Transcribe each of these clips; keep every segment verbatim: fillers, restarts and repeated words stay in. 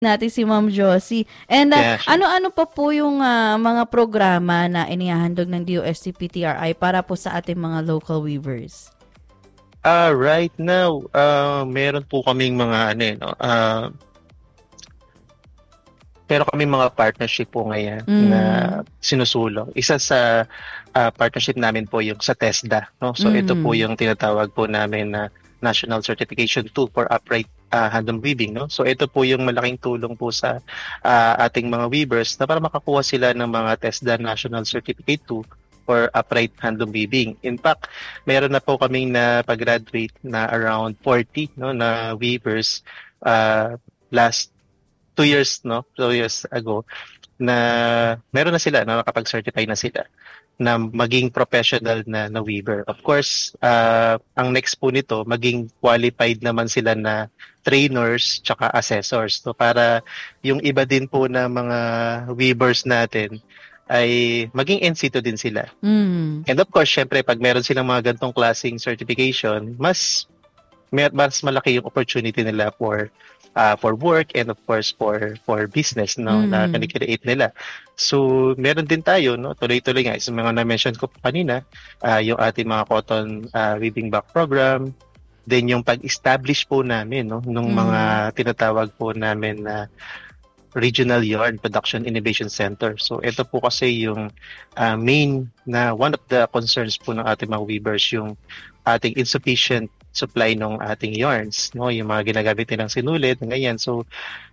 natin si Ma'am Josie. And uh, Yeah, sure. ano-ano pa po yung uh, mga programa na inihahandog ng D O S T P T R I para po sa ating mga local weavers? Uh, right now, uh, meron po kaming mga ano eh, no? Uh, pero kami mga partnership po ngayon Mm. na sinusulong. Isa sa uh, partnership namin po yung sa TESDA. No? So ito po Mm. yung tinatawag po namin na National Certification Tool for Upright uh, Handloom Weaving. No? So ito po yung malaking tulong po sa uh, ating mga weavers na para makakuha sila ng mga TESDA National Certificate Tool for Upright Handloom Weaving. In fact, meron na po kaming na pag-graduate na around forty no, na weavers uh, last two years, no? Two years ago, na meron na sila, na nakapag-certify na sila na maging professional na, na weaver. Of course, uh, ang next po nito, maging qualified naman sila na trainers tsaka assessors. So para yung iba din po na mga weavers natin ay maging N C two din sila. Mm. And of course, syempre, pag meron silang mga gantong klaseng certification, mas mas malaki yung opportunity nila for uh, for work and of course for for business no Mm. na kinikreate nila. So meron din tayo no tuloy-tuloy nga sa mga na-mention ko kanina, uh, yung ating mga cotton uh, weaving back program, then yung pag-establish po namin no nung Mm. mga tinatawag po namin na Regional Yarn Production Innovation Center. So ito po kasi yung uh, main na one of the concerns po ng ating mga weavers, yung ating insufficient supply ng ating yarns, no, yung mga ginagamit nilang sinulit, ganyan. So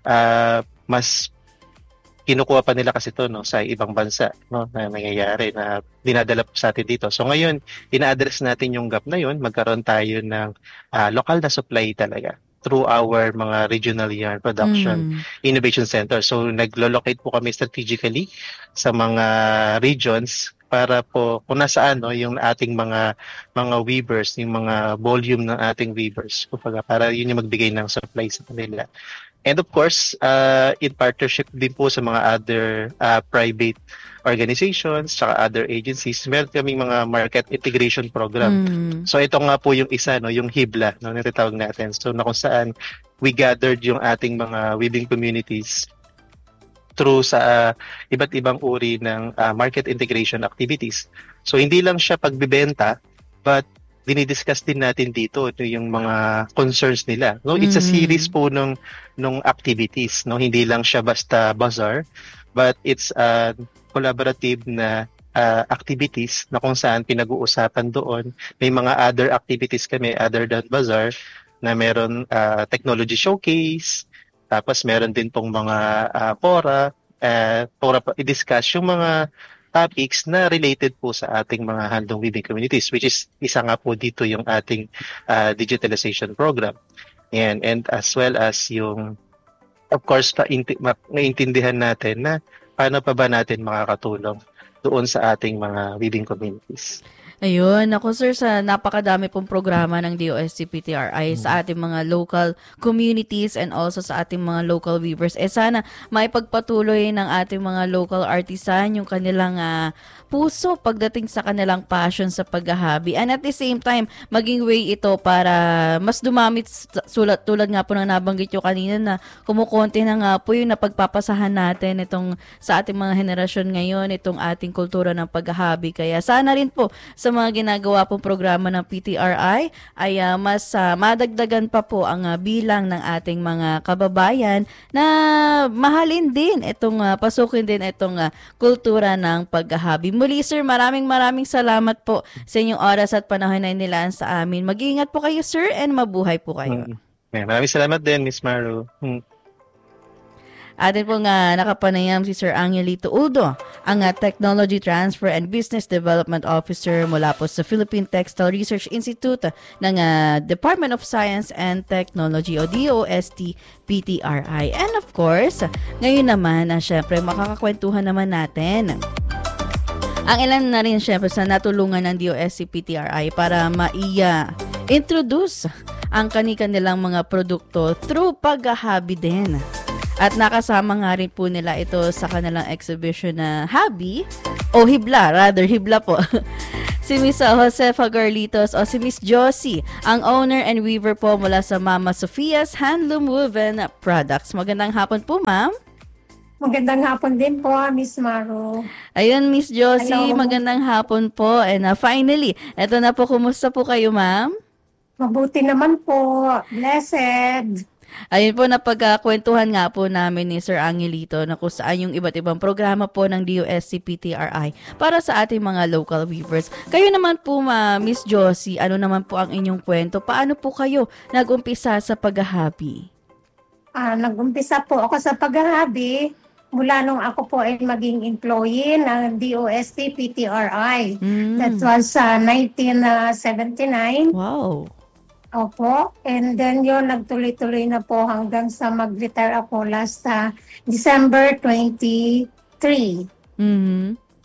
uh, mas kinukuha pa nila kasi to no sa ibang bansa no na nangyayari na dinadala po sa atin dito. So ngayon, ina-address natin yung gap na yun, magkaroon tayo ng uh, local na supply talaga through our mga regional yarn production Mm. innovation center. So naglo-locate po kami strategically sa mga regions para po kung nasaan no yung ating mga mga weavers, yung mga volume ng ating weavers. Kumbaga para yun yung magbigay ng supply sa kanila. And of course, uh, in partnership din po sa mga other uh, private organizations, saka other agencies, meron kaming mga market integration program. Mm. So ito nga po yung isa, no, yung HIBLA, no, natitawag natin. So na kung saan we gathered yung ating mga weaving communities through sa uh, iba't ibang uri ng uh, market integration activities. So hindi lang siya pagbibenta, but dinidiscuss din natin dito ito yung mga concerns nila. No, it's a Mm. series po ng ng activities, no. Hindi lang siya basta bazaar, but it's a collaborative na uh, activities na kung saan pinag-uusapan doon. May mga other activities kami other than bazaar na meron uh, technology showcase, tapos meron din pong mga uh, fora, uh, fora pa i-discuss yung mga topics na related po sa ating mga handloom weaving communities, which is isa nga po dito yung ating uh, digitalization program. And, and as well as yung, of course, pa-inti- ma- maintindihan natin na paano pa ba natin makakatulong doon sa ating mga weaving communities. Ayun, ako sir, sa napakadami pong programa ng D O S T P T R I sa ating mga local communities and also sa ating mga local weavers. Eh sana maipagpatuloy ng ating mga local artisan yung kanilang uh, puso pagdating sa kanilang passion sa paghahabi. And at the same time, maging way ito para mas dumamit sulat tulad nga po ng nabanggit yung kanina na kumukonti na nga po yung napagpapasahan natin itong sa ating mga henerasyon ngayon, itong ating kultura ng paghahabi. Kaya sana rin po sa mga ginagawa pong programa ng P T R I ay uh, mas uh, madagdagan pa po ang uh, bilang ng ating mga kababayan na mahalin din itong uh, pasukin din itong uh, kultura ng paghahabi. Muli sir, maraming maraming salamat po sa inyong oras at panahon na inilaan sa amin. Mag-iingat po kayo sir and mabuhay po kayo. Hmm. Maraming salamat din, Miss Maru. Hmm. Atin po nga nakapanayam si Sir Angelito Udo, ang uh, Technology Transfer and Business Development Officer mula po sa Philippine Textile Research Institute ng uh, Department of Science and Technology o D O S T P T R I. And of course, ngayon naman, uh, syempre makakakwentuhan naman natin ang ilan na rin syempre sa natulungan ng D O S T P T R I para ma-introduce ang kani-kanilang mga produkto through paghahabi din. At nakasama nga rin po nila ito sa kanilang exhibition na Habi o Hibla, rather Hibla po. si Miss Josefa Garlitos o si Miss Josie, ang owner and weaver po mula sa Mama Sofia's Handloom Woven Products. Magandang hapon po, ma'am. Magandang hapon din po, Miss Maru. Ayun, Miss Josie, Hello. magandang hapon po. And uh, finally, eto na po, kumusta po kayo, ma'am? Mabuti naman po. Blessed. Ayun po, napagkakwentuhan nga po namin ni Sir Angelito na kung saan yung iba't ibang programa po ng D O S C P T R I para sa ating mga local weavers. Kayo naman po, ma, Miss Josie, ano naman po ang inyong kwento? Paano po kayo nag-umpisa sa paghahabi? Ah, nag-umpisa po ako sa paghahabi mula nung ako po ay maging employee ng D O S T P T R I. Mm. That was uh, nineteen seventy-nine. Wow. Opo. And then yun, nagtuloy-tuloy na po hanggang sa mag-retire ako last uh, December twenty-three. Mm-hmm.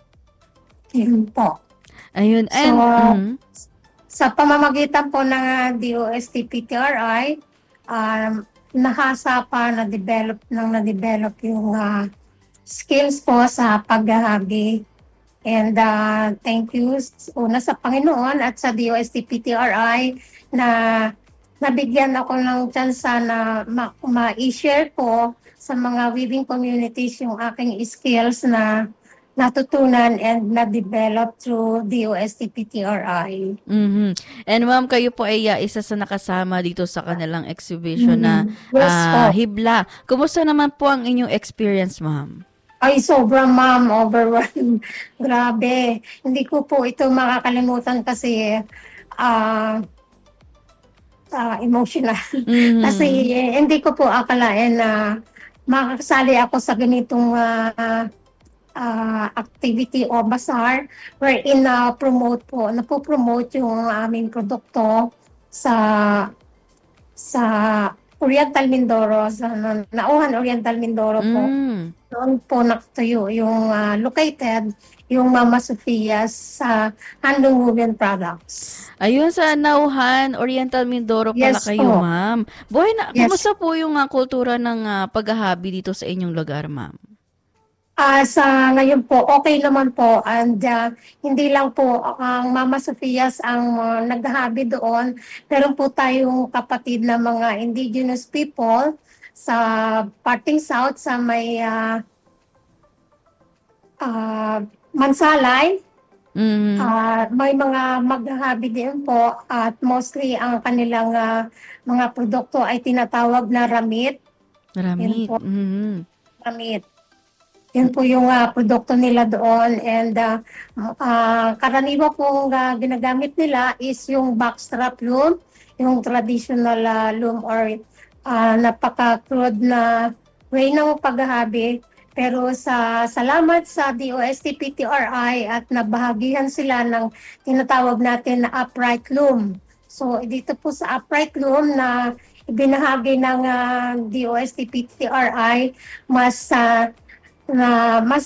Yun po. Ayun. And, So, mhm. sa pamamagitan po ng uh, D O S T P T R I, um, nahasa pa, na-develop nang na-develop yung uh, skills po sa paghahabi. And uh, thank you una sa Panginoon at sa D O S T P T R I na nabigyan ako ng chance na ma- ma-share ko sa mga weaving communities yung aking skills na natutunan and na-develop through D O S T P T R I. Mm-hmm. And ma'am, kayo po ay uh, isa sa nakasama dito sa kanilang exhibition na Mm-hmm. Yes, uh, po. Hibla. Kumusta naman po ang inyong experience, ma'am? Ay, sobrang ma'am, overwhelmed. Grabe. Hindi ko po ito makakalimutan kasi ah ah, emotional. Mhm. Kasi eh, hindi ko po akalain na makakasali ako sa ganitong ah, ah, activity o bazaar wherein na promote po, napopromote yung aming produkto sa sa Oriental Mindoro, sa Na- Nauhan Oriental Mindoro po. Mm. Doon po nakatayo yung ah, located yung Mama Sofia's sa Handloom Woven Products. Ayun, sa Nauhan, Oriental Mindoro pala Yes kayo, po. ma'am. Boy, na, Yes. kumusta po yung uh, kultura ng uh, paghahabi dito sa inyong lugar, ma'am? Ah, sa ngayon po, okay naman po. And ah, hindi lang po ang Mama Sofia's ang uh, naghahabi doon. Meron po tayong kapatid na mga indigenous people sa parting south sa may ah, ah, Mansalay. Mm. Ah, may mga maghahabi din po at mostly ang kanilang ah, mga produkto ay tinatawag na ramit. Maramit. Yun po. Mhm. Ramit. Yun po yung ah, produkto nila doon and uh, uh, karaniwan pong ah, ginagamit nila is yung backstrap loom, yung traditional ah, loom or ah, napaka-crude na way ng paghahabi. Pero sa salamat sa D O S T P T R I at nabahagihan sila ng tinatawag natin na upright loom. So dito po sa upright loom na ibinahagi ng ah, D O S T P T R I, mas ah, na mas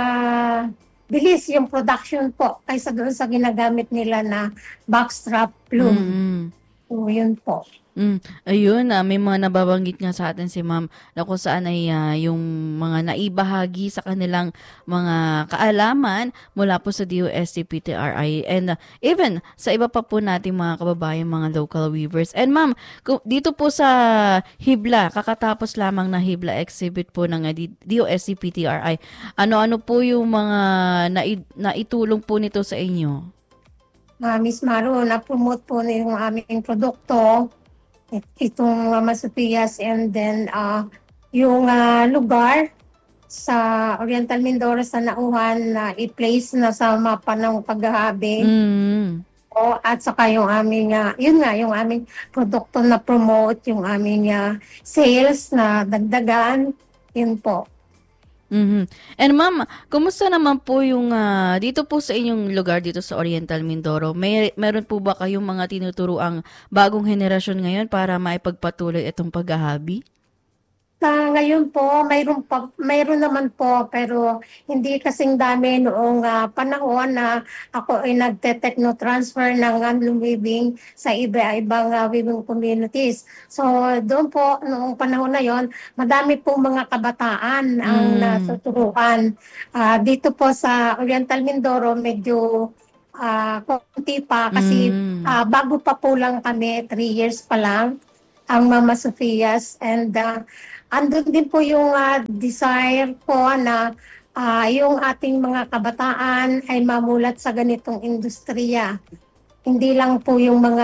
mabilis yung production po kaysa doon sa ginagamit nila na backstrap loom. Mm. So yun po. Mm. Ayun, ah, may mga nababanggit nga sa atin si ma'am na kung saan ay ah, yung mga naibahagi sa kanilang mga kaalaman mula po sa D O S T P T R I and ah, even sa iba pa po nating mga kababayan, mga local weavers. And ma'am, kung- dito po sa Hibla, kakatapos lamang na Hibla exhibit po ng ah, D- DOST P T R I, ano-ano po yung mga nai- naitulong po nito sa inyo? Uh, Miss Maru, na-promote po na yung aming produkto, it- itong Mama Sofia's and then uh, yung ah, lugar sa Oriental Mindoro sa Nauhan na i-place na sa mapa ng paghahabi. Mm. O, at saka yung aming, ah, yun nga, yung aming produkto na promote, yung aming ah, sales na dagdagan, yun po. Mhm. And ma'am, kumusta naman po yung ah, dito po sa inyong lugar dito sa Oriental Mindoro? May meron po ba kayong mga tinuturuang bagong henerasyon ngayon para maipagpatuloy itong paghahabi? Sa ngayon po, mayroon, pa, mayroon naman po, pero hindi kasing dami noong ah, panahon na ako ay nagte-techno-transfer ng handloom weaving sa iba-ibang ah, weaving communities. So doon po, noong panahon na yon, madami pong mga kabataan ang Mm. natuturuan. Ah, dito po sa Oriental Mindoro, medyo ah, konti pa kasi Mm. ah, bago pa po lang kami, three years pa lang ang Mama Sophia's, and ah, andun din po yung ah, desire ko na ah, yung ating mga kabataan ay mamulat sa ganitong industriya. Hindi lang po yung mga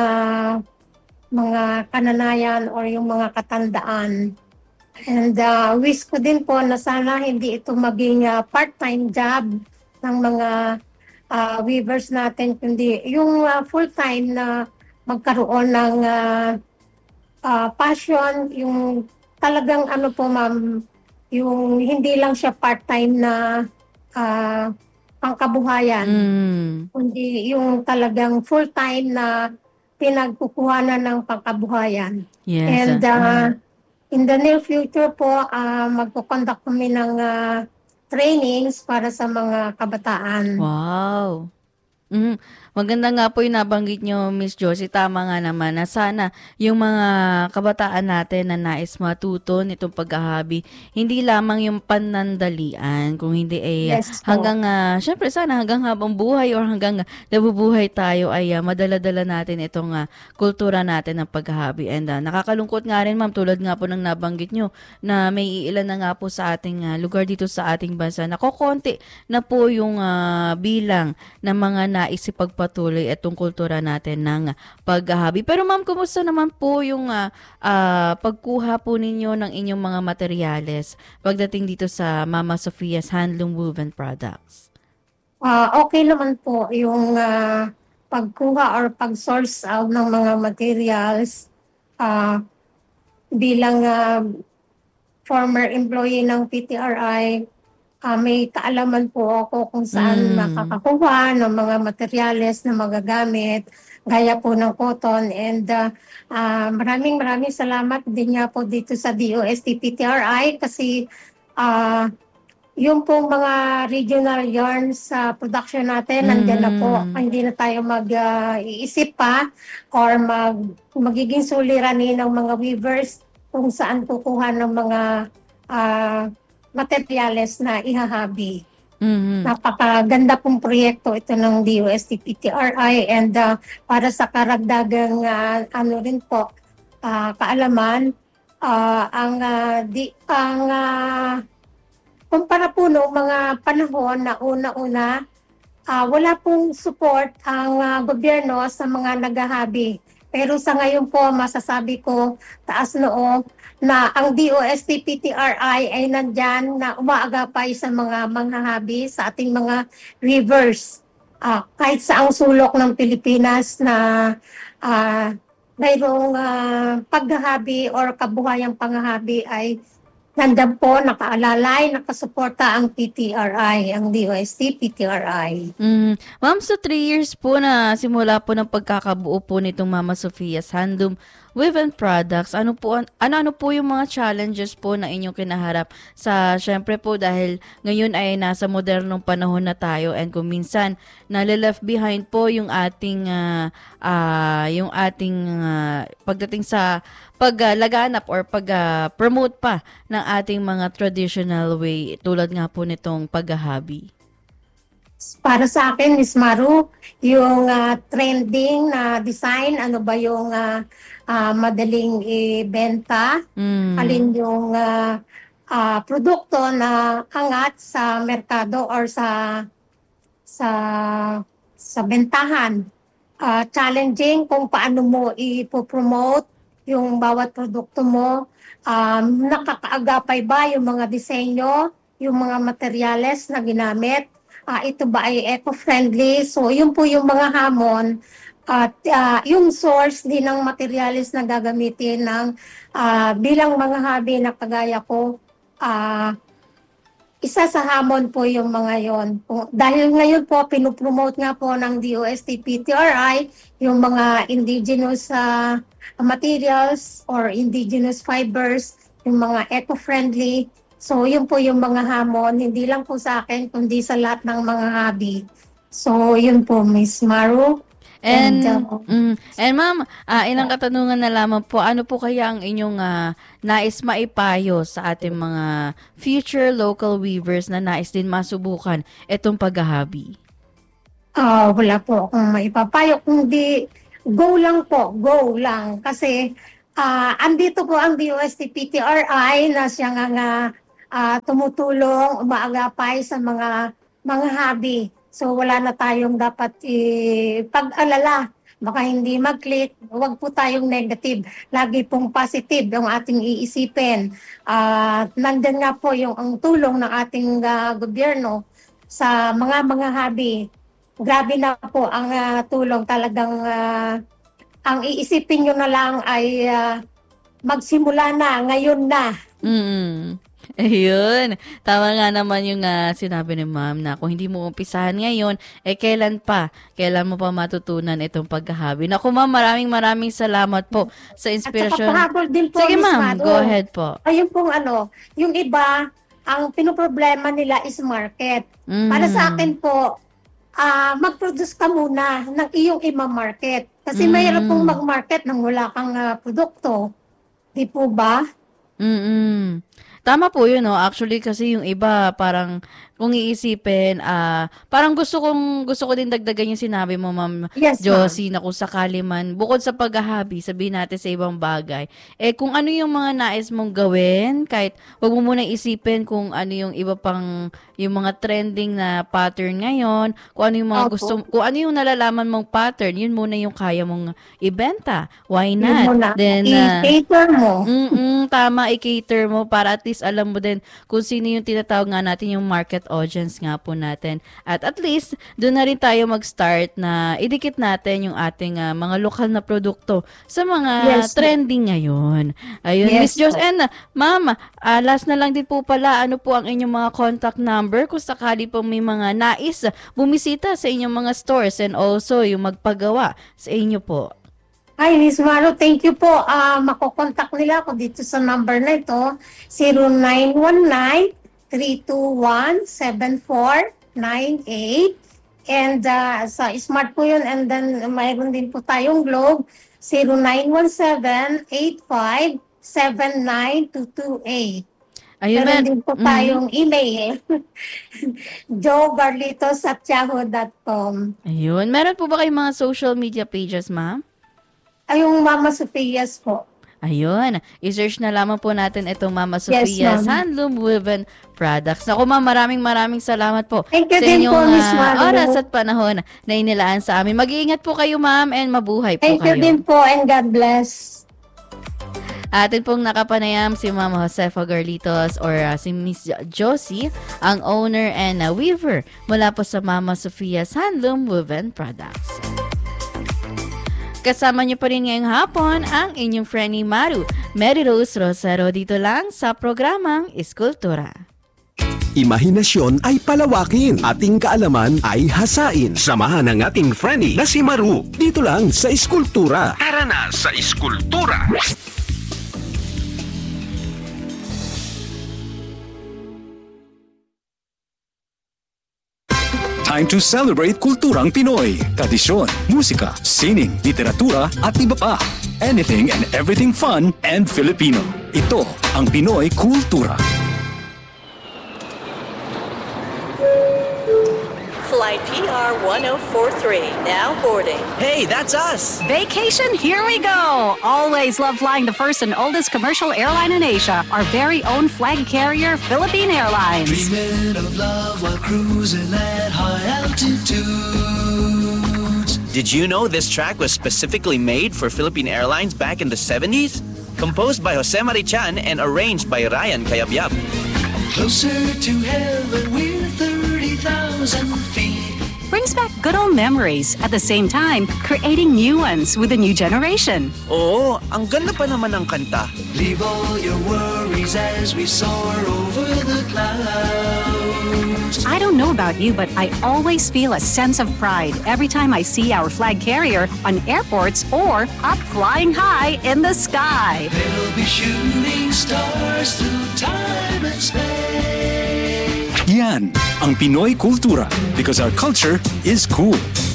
mga kananayan or yung mga katandaan. And uh, wish ko din po na sana hindi ito maging uh, part-time job ng mga uh, weavers natin, kundi yung uh, full-time na magkaroon ng uh, uh, passion, yung talagang ano po ma'am, yung hindi lang siya part-time na uh, pangkabuhayan, Mm. kundi yung talagang full-time na pinagkukuhanan ng pangkabuhayan. Yes. And ah. uh, in the near future po, uh, magpo-conduct kami ng uh, trainings para sa mga kabataan. Wow. Mm, maganda nga po yung nabanggit nyo, Miss Josie. Tama nga naman na sana yung mga kabataan natin na nais matuto nitong paghahabi, hindi lamang yung panandalian, kung hindi ay Yes po. hanggang, uh, syempre sana hanggang habang buhay or hanggang uh, nabubuhay tayo ay uh, madala-dala natin itong uh, kultura natin ng paghahabi. And uh, nakakalungkot nga rin ma'am, tulad nga po ng nabanggit nyo, na may iilan na nga po sa ating uh, lugar dito sa ating bansa na kokonti na po yung uh, bilang ng mga naisipagpatuloy itong kultura natin ng paghahabi. Pero ma'am, kumusta naman po yung uh, uh, pagkuha po ninyo ng inyong mga materyales pagdating dito sa Mama Sophia's Handloom Woven Products? Uh, okay naman po yung uh, pagkuha or pag-source out ng mga materials uh, bilang uh, former employee ng P T R I. Uh, may kaalaman po ako kung saan Mm. makakakuha ng mga materyales na magagamit, gaya po ng cotton. And uh, uh, maraming maraming salamat din nga po dito sa D O S T P T R I kasi uh, yung pong mga regional yarns sa production natin, nandiyan na po. Mm. Hindi na tayo mag-iisip pa or mag, magiging suliranin ng mga weavers kung saan kukuha ng mga uh, materyales na ihahabi. Mhm. Napakaganda pong proyekto ito ng D O S T P T R I, and uh, para sa karagdagang uh, ano rin po, uh, kaalaman, uh, ang uh, di, ang uh, kumpara po noong mga panahon na una-una, uh, wala pong support ang uh, gobyerno sa mga naghahabi. Pero sa ngayon po, masasabi ko, taas noo, na ang D O S T P T R I ay nandyan na umaagapay sa mga manghahabi, sa ating mga rivers. Uh, kahit sa ang sulok ng Pilipinas na uh, mayroong uh, paghahabi or kabuhayang panghahabi ay nandyan po, nakaalalay, nakasuporta ang P T R I, ang D O S T P T R I. Mm. Ma'am, so three years po na simula po ng pagkakabuo po nitong Mama Sophia's Handloom Woven Products, ano po an- ano-ano po yung mga challenges po na inyong kinaharap sa, syempre po dahil ngayon ay nasa modernong panahon na tayo, and kung minsan nalileft behind po yung ating ah, ah, yung ating ah, pagdating sa paglaganap or pag-promote pa ng ating mga traditional way tulad nga po nitong paghahabi. Para sa akin, Miss Maru, yung ah, trending na design, ano ba yung ah, ah, madaling ibenta, Mm. alin yung ah, ah, produkto na angat sa merkado or sa sa sa bentahan. Ah, challenging kung paano mo ipopromote yung bawat produkto mo. Um, nakakaagapay ba yung mga disenyo, yung mga materyales na ginamit? Ah, ito ba ay eco-friendly? So, yun po yung mga hamon. At ah, yung source din ng materyales na gagamitin ng ah, bilang mga hobby na kagaya ko, ah, isa sa hamon po yung mga yon. Kung- Dahil ngayon po, pinupromote nga po ng D O S T P T R I yung mga indigenous ah, materials or indigenous fibers, yung mga eco-friendly. So, yun po yung mga hamon, hindi lang po sa akin, kundi sa lahat ng mga hobby. So, yun po, Miss Maru. And, And, uh, mm, and ma'am, ah, ilang katanungan na lamang po, ano po kaya ang inyong ah, nais maipayo sa ating mga future local weavers na nais din masubukan itong paghahabi? Ah, wala po akong maipapayo, kundi go lang po, go lang. Kasi ah, andito po ang D O S T P T R I na siya nga nga ah, tumutulong, umaagapay sa mga mga hobby. So wala na tayong dapat ipag-alala. Baka hindi mag-click, huwag po tayong negative. Lagi pong positive yung ating iisipin. Ah, nandyan nga po yung ang tulong ng ating ah, gobyerno sa mga mga hobby. Grabe na po ang ah, tulong, talagang ah, ang iisipin nyo na lang ay ah, magsimula na, ngayon na. Mm. Ayun. Tama nga naman yung ah, sinabi ni ma'am na kung hindi mo umpisahan ngayon, eh kailan pa? Kailan mo pa matutunan itong paghahabi? Naku ma'am, maraming maraming salamat po sa At saka inspirasyon. pahabol din po, Sige Miss ma'am, Mado. go ahead po. Ayun pong ano, yung iba, ang pinoproblema nila is market. Mm. Para sa akin po, ah mag-produce ka muna ng iyong ima-market. Kasi Mm. mahirap pong mag-market nang wala kang ah, produkto. Di po ba? Mm. Tama po yun, no? Actually, kasi yung iba, parang, kung iisipin, ah, parang gusto kong, gusto ko din dagdagan yung sinabi mo, Ma'am Yes, ma'am. Josie, na kung sakali man, bukod sa paghahabi, sabihin natin sa ibang bagay, eh, kung ano yung mga nais mong gawin, kahit, wag mo muna isipin kung ano yung iba pang, yung mga trending na pattern ngayon, kung ano yung mga Opo. gusto, kung ano yung nalalaman mong pattern, yun muna yung kaya mong ibenta. Why Yun not? muna. Then, ah, I-cater mo. Mm, tama, i-cater mo para at least alam mo din kung sino yung tinatawag nga natin yung market audience nga po natin. At at least, doon na rin tayo mag-start na idikit natin yung ating ah, mga lokal na produkto sa mga Yes, trending ngayon. Ayun, Yes, Miss Jos. po. And, ah, ma'am, ah, last na lang din po pala, ano po ang inyong mga contact number kung sakali po may mga nais bumisita sa inyong mga stores and also yung magpagawa sa inyo po. Hi, Miss Maro, thank you po. Ah, makokontak nila ako dito sa number na ito, zero nine one nine, three two one, seven four nine eight. And ah, sa smart po yun. And then mayroon din po tayong Globe, zero nine one seven, eight five seven nine two two eight. Ayun, Meron ma'am. din po Mhm. tayong email, joe barlitos at yahoo dot com. Ayun. Meron po ba kayong mga social media pages, ma'am? Ay, yung Mama Sophia's po. Ayun. I-search na lamang po natin itong Mama Yes, Sophia's ma'am. Handloom Woven Products. Naku ma'am, maraming maraming salamat po Thank you sa din inyong po, Miss ah, Malu. oras at panahon na inilaan sa amin. Mag-iingat po kayo ma'am and mabuhay po Thank you kayo. din po and God bless. Atin pong nakapanayam si Ma'am Josefa Garlitos or ah, si Miss Josie, ang owner and ah, weaver mula po sa Mama Sophia's Handloom Woven Products. Kasama niyo pa rin ngayong hapon ang inyong friendly Maru, Mary Rose Rosero, dito lang sa programang Iskultura. Imahinasyon ay palawakin, ating kaalaman ay hasain. Samahan ang ating friendly na si Maru, dito lang sa Iskultura. Tara na sa Iskultura! Time to celebrate kulturang Pinoy. Tradisyon, musika, sining, literatura at iba pa. Anything and everything fun and Filipino. Ito ang Pinoy Kultura. Flight P R one oh four three, now boarding. Hey, that's us! Vacation, here we go! Always love flying the first and oldest commercial airline in Asia, our very own flag carrier, Philippine Airlines. Dreaming of love while cruising at high altitudes. Did you know this track was specifically made for Philippine Airlines back in the seventies? Composed by Jose Marichan and arranged by Ryan Cayabyab. Closer to heaven, we're thirty thousand feet. Brings back good old memories, at the same time, creating new ones with a new generation. Oo, ang ganda pa naman ng kanta. Leave all your worries as we soar over the clouds. I don't know about you, but I always feel a sense of pride every time I see our flag carrier on airports or up flying high in the sky. They'll be shooting stars through time and space. Yan ang Pinoy Kultura because our culture is cool.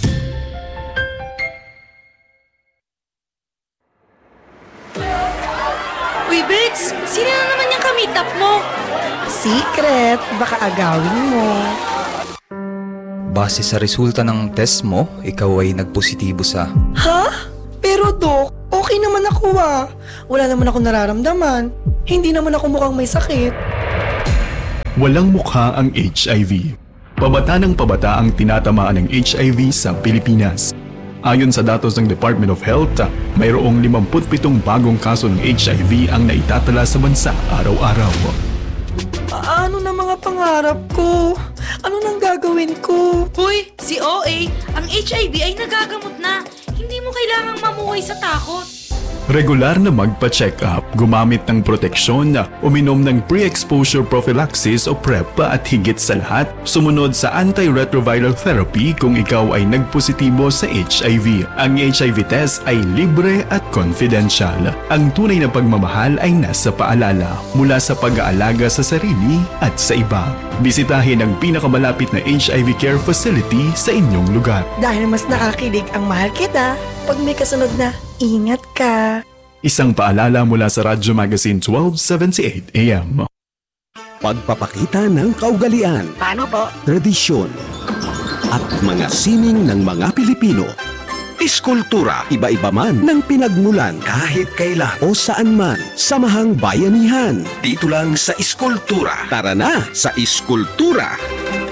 Uy, Bix! Sino na naman yung kamitap mo? Secret, baka agawin mo. base sa resulta ng test mo, ikaw ay nagpositibo sa... Ha? Pero Dok, okay naman ako ah. Wala naman ako nararamdaman. Hindi naman ako mukhang may sakit. Walang mukha ang H I V. Pabata ng pabata ang tinatamaan ng H I V sa Pilipinas. Ayon sa datos ng Department of Health, mayroong limampu't pitong bagong kaso ng H I V ang naitatala sa bansa araw-araw. Ano na mga pangarap ko? Ano nang gagawin ko? Hoy, si O A, ang H I V ay nagagamot na. Hindi mo kailangang mamuhay sa takot. Regular na magpa-check up, gumamit ng proteksyon, uminom ng pre-exposure prophylaxis o PrEP at higit sa lahat, sumunod sa antiretroviral therapy kung ikaw ay nagpositibo sa H I V. Ang H I V test ay libre at confidential. Ang tunay na pagmamahal ay nasa paalala mula sa pag-aalaga sa sarili at sa iba. Bisitahin ang pinakamalapit na H I V care facility sa inyong lugar. Dahil mas nakakilig ang mahal kita, pag may kasunod na, ingat ka. Isang paalala mula sa Radyo Magazine twelve seventy-eight A M. Pagpapakita ng kaugalian, Paano po? tradisyon, at mga sining ng mga Pilipino. Iskultura, iba-iba man ng pinagmulan kahit kailan o saan man. Samahang bayanihan, dito lang sa Iskultura. Tara na sa Iskultura!